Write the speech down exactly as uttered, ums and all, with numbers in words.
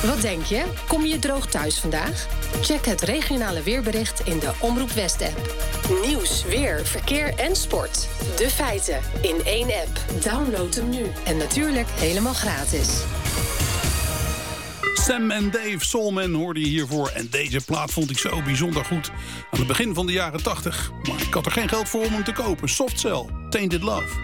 Wat denk je? Kom je droog thuis vandaag? Check het regionale weerbericht in de Omroep West-app. Nieuws, weer, verkeer en sport. De feiten in één app. Download hem nu. En natuurlijk helemaal gratis. Sam en Dave, Soulman, hoorde je hiervoor. En deze plaat vond ik zo bijzonder goed aan het begin van de jaren tachtig. Maar ik had er geen geld voor om hem te kopen. Soft Cell, Tainted Love.